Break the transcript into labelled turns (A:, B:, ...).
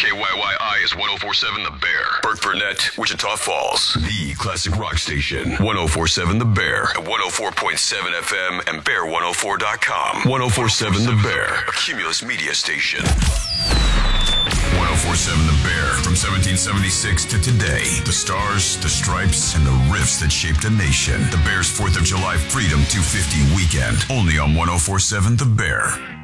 A: KYYI is 1047 The Bear. Burke Burnett, Wichita Falls. The classic rock station. 1047 The Bear. At 104.7 FM and bear104.com. 1047 The Bear. A Cumulus media station. 1047 The Bear. From 1776 to today. The stars, the stripes, and the riffs that shaped a nation. The Bears' 4th of July Freedom 250 weekend. Only on 1047 The Bear.